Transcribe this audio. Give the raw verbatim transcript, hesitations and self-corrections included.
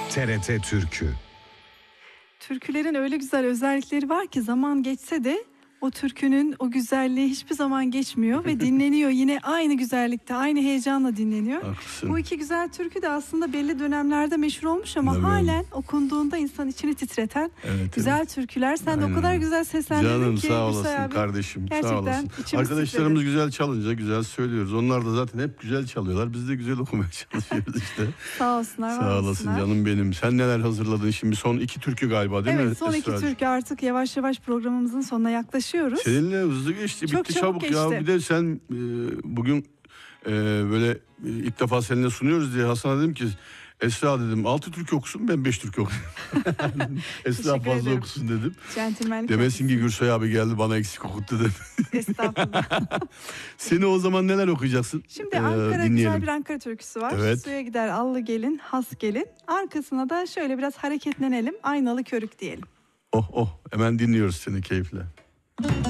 T R T Türkü. Türkülerin öyle güzel özellikleri var ki zaman geçse de o türkünün o güzelliği hiçbir zaman geçmiyor ve dinleniyor yine aynı güzellikte, aynı heyecanla dinleniyor. Haklısın. Bu iki güzel türkü de aslında belli dönemlerde meşhur olmuş ama Tabii. halen okunduğunda insan içini titreten Evet, güzel evet. türküler. Sen de Aynen. o kadar güzel seslendirdin Canım ki. sağ Gülsay olasın abi. kardeşim, sağ Gerçekten olasın. içimiz Arkadaşlarımız titredi. güzel çalınca güzel söylüyoruz. Onlar da zaten hep güzel çalıyorlar. Biz de güzel okumaya çalışıyoruz işte. Sağ olsunlar. Sağ olasın olsunlar. canım benim. Sen neler hazırladın şimdi? Son iki türkü galiba değil mi? Evet, son iki Esracığım? türkü, artık yavaş yavaş programımızın sonuna yaklaşıyoruz. Seninle hızlı geçti. Çok Bitti çabuk çabuk ya. geçti. Bir de sen e, bugün e, böyle e, ilk defa seninle sunuyoruz diye Hasan'a dedim ki Esra dedim altı türkü okusun, ben beş türkü okuyayım. Esra Teşekkür fazla ederim. okusun dedim. Centilmenlik Demesin ki Gürsay abi geldi bana eksik okuttu dedim. Estağfurullah. Seni o zaman neler okuyacaksın? Şimdi Ee, Ankara, dinleyelim. güzel bir Ankara türküsü var. Evet. Suya gider allı gelin, has gelin. Arkasına da şöyle biraz hareketlenelim. Aynalı körük diyelim. Oh oh, hemen dinliyoruz seni keyifle.